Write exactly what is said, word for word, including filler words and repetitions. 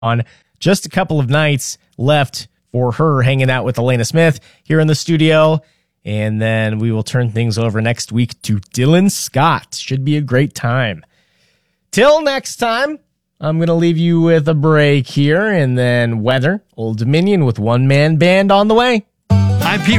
on. Just a couple of nights left for her hanging out with Elena Smith here in the studio. And then we will turn things over next week to Dylan Scott. Should be a great time. Till next time, I'm going to leave you with a break here and then weather. Old Dominion with One Man Band on the way. I'm Pete